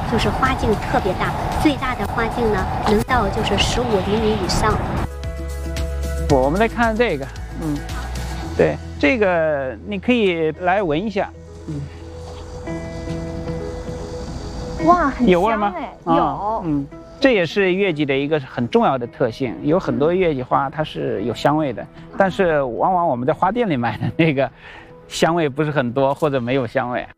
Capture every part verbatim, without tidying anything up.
就是花径特别大，最大的花径呢能到就是十五厘米以上。 我们来看这个，嗯，对，这个你可以来闻一下，嗯。 哇，很有味吗？ 有、 啊，嗯，这也是月季的一个很重要的特性。有很多月季花它是有香味的，但是往往我们在花店里买的那个香味不是很多，或者没有香味。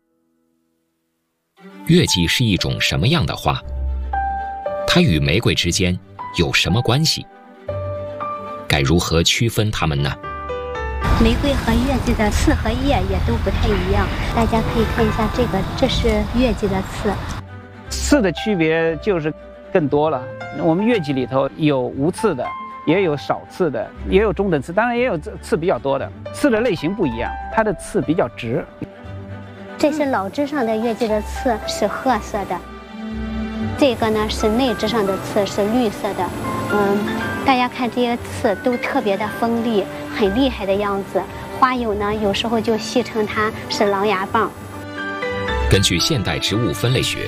月季是一种什么样的花？它与玫瑰之间有什么关系？该如何区分它们呢？ 玫瑰和月季的刺和叶也都不太一样，大家可以看一下这个，这是月季的刺。 刺的区别就是更多了。我们月季里头有无刺的，也有少刺的，也有中等刺，当然也有刺比较多的。刺的类型不一样，它的刺比较直。 这是老枝上的月季的刺是褐色的，这个呢是内枝上的刺是绿色的。嗯，大家看这些刺都特别的锋利，很厉害的样子。花友呢有时候就戏称它是狼牙棒。 根据现代植物分类学，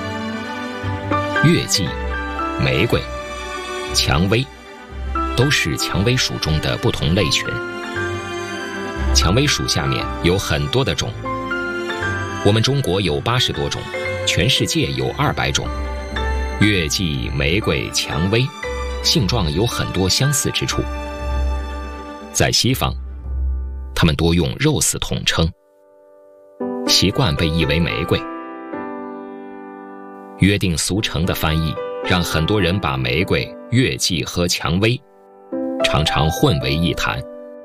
月季、玫瑰、蔷薇都是蔷薇属中的不同类群。蔷薇属下面有很多的种，我们中国有八十多种，全世界有二百种。月季、玫瑰、蔷薇性状有很多相似之处。在西方，他们多用 rose 统称，习惯被译为玫瑰。约定俗成的翻译让很多人把玫瑰、月季和蔷薇常常混为一谈。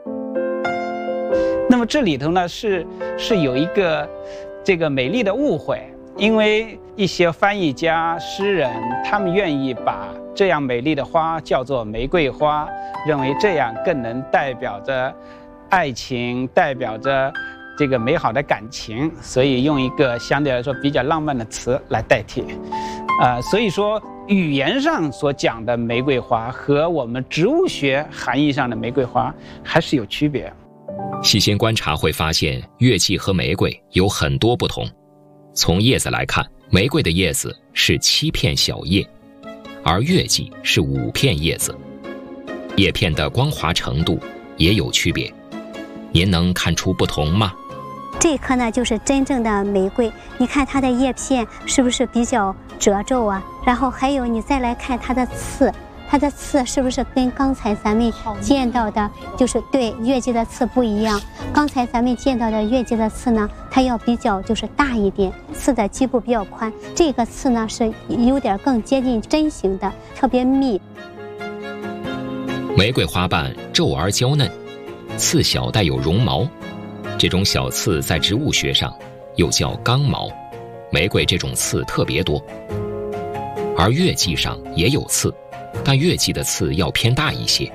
那么这里头呢是是有一个这个美丽的误会，因为一些翻译家、诗人，他们愿意把这样美丽的花叫做玫瑰花，认为这样更能代表着爱情，代表着这个美好的感情，所以用一个相对来说比较浪漫的词来代替。呃，所以说语言上所讲的玫瑰花和我们植物学含义上的玫瑰花还是有区别。 细心观察会发现，月季和玫瑰有很多不同。从叶子来看，玫瑰的叶子是七片小叶，而月季是五片叶子，叶片的光滑程度也有区别。您能看出不同吗？ 这颗呢就是真正的玫瑰，你看它的叶片是不是比较褶皱啊？然后还有你再来看它的刺，它的刺是不是跟刚才咱们见到的，就是对月季的刺不一样？刚才咱们见到的月季的刺呢，它要比较就是大一点，刺的基部比较宽。这个刺呢是有点更接近针形的，特别密。 玫瑰花瓣皱而娇嫩，刺小带有绒毛，这种小刺在植物学上又叫刚毛。玫瑰这种刺特别多，而月季上也有刺，但月季的刺要偏大一些。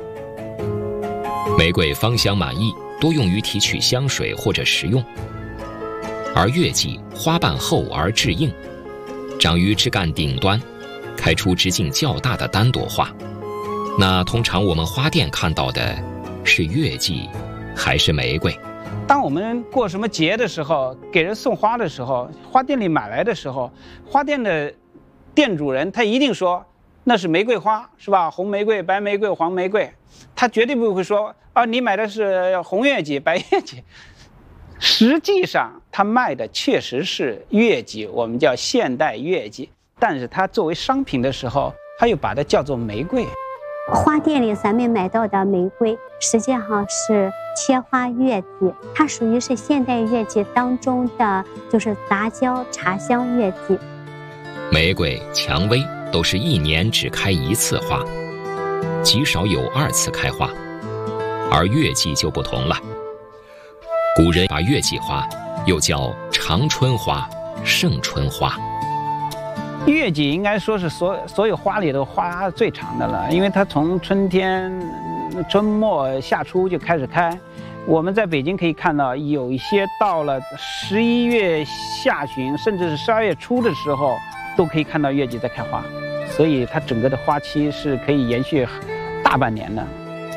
玫瑰芳香满溢，多用于提取香水或者食用，而月季花瓣厚而质硬，长于枝干顶端，开出直径较大的单朵花。那通常我们花店看到的是月季还是玫瑰？ 当我们过什么节的时候，给人送花的时候，花店里买来的时候，花店的店主人他一定说那是玫瑰花，是吧？红玫瑰、白玫瑰、黄玫瑰，他绝对不会说啊，你买的是红月季、白月季。实际上，他卖的确实是月季，我们叫现代月季，但是它作为商品的时候，他又把它叫做玫瑰。 花店里咱们买到的玫瑰，实际上是切花月季，它属于是现代月季当中的就是杂交茶香月季。 玫瑰、蔷薇都是一年只开一次花，极少有二次开花，而月季就不同了。古人把月季花又叫长春花、盛春花。 月季应该说是所所有花里头花最长的了，因为它从春天、春末夏初就开始开。我们在北京可以看到，有一些到了十一月下旬，甚至是十二月初的时候，都可以看到月季在开花，所以它整个的花期是可以延续大半年的。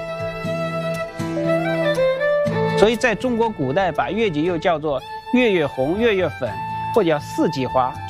所以在中国古代，把月季又叫做月月红、月月粉，或者叫四季花，